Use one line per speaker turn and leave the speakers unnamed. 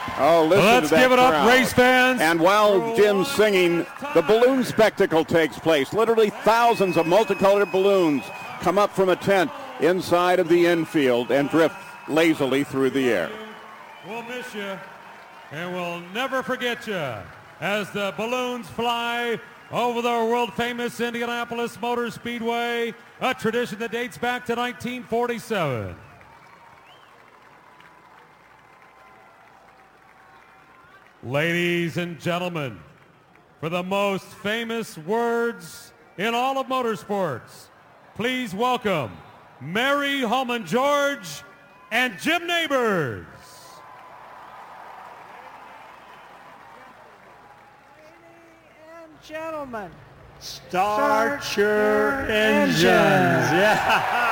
Oh, listen
Let's
to that
give it up,
crowd.
race fans.
And while Jim's singing, the balloon spectacle takes place. Literally thousands of multicolored balloons come up from a tent inside of the infield and drift lazily through the air.
We'll miss you, and we'll never forget you as the balloons fly over the world-famous Indianapolis Motor Speedway, a tradition that dates back to 1947. Ladies and gentlemen, for the most famous words in all of motorsports, please welcome Mary Holman George and Jim Neighbors.
Ladies and gentlemen,
Start your engines. Yeah.